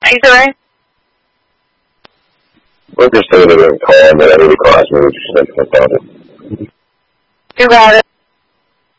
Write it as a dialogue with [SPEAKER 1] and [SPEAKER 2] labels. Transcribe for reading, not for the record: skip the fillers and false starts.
[SPEAKER 1] How you doing?
[SPEAKER 2] We're just going to call and then I need to call me. We just about it.
[SPEAKER 1] You got it.